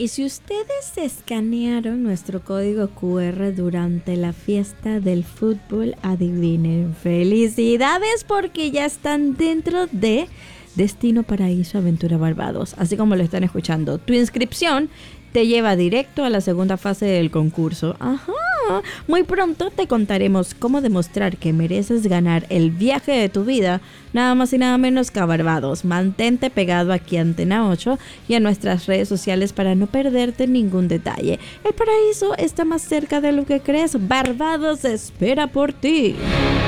y si ustedes escanearon nuestro código QR durante la fiesta del fútbol, adivinen, felicidades porque ya están dentro de Destino Paraíso Aventura Barbados, así como lo están escuchando. Tu inscripción te lleva directo a la segunda fase del concurso. Ajá. Muy pronto te contaremos cómo demostrar que mereces ganar el viaje de tu vida, nada más y nada menos que a Barbados. Mantente pegado aquí a Antena 8 y a nuestras redes sociales para no perderte ningún detalle. El paraíso está más cerca de lo que crees. Barbados espera por ti.